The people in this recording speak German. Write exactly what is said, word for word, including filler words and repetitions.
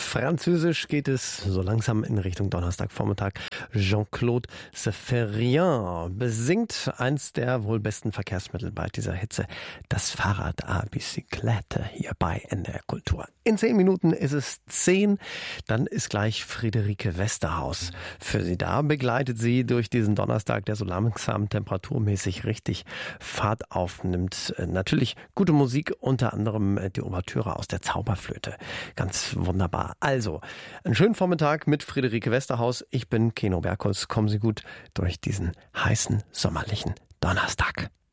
Französisch geht es so langsam in Richtung Donnerstagvormittag. Jean-Claude Seferien besingt eins der wohl besten Verkehrsmittel bei dieser Hitze, das Fahrrad à Bicyclette, hier bei N D R Kultur. In zehn Minuten ist es zehn, dann ist gleich Friederike Westerhaus für Sie da. Begleitet Sie durch diesen Donnerstag, der so langsam temperaturmäßig richtig Fahrt aufnimmt. Natürlich gute Musik, unter anderem die Ouvertüre aus der Zauberflöte. Ganz wunderbar. Also, einen schönen Vormittag mit Friederike Westerhaus. Ich bin Keno Bergholz. Kommen Sie gut durch diesen heißen, sommerlichen Donnerstag.